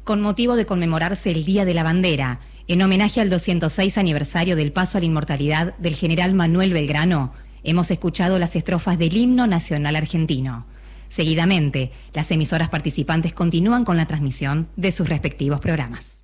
Con motivo de conmemorarse el Día de la Bandera, en homenaje al 206 aniversario del paso a la inmortalidad del general Manuel Belgrano, hemos escuchado las estrofas del himno nacional argentino. Seguidamente, las emisoras participantes continúan con la transmisión de sus respectivos programas.